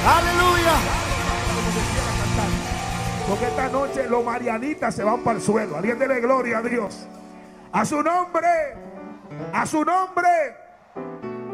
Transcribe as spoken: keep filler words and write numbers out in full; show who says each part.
Speaker 1: Aleluya.
Speaker 2: Como decía la cantante. Porque esta noche los marianitas se van para el suelo. Alguien dele gloria a Dios. A su nombre. A su nombre.